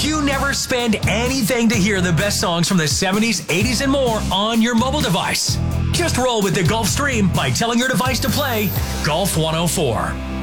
You never spend anything to hear the best songs from the 70s, 80s, and more on your mobile device. Just roll with the Gulfstream by telling your device to play Golf 104.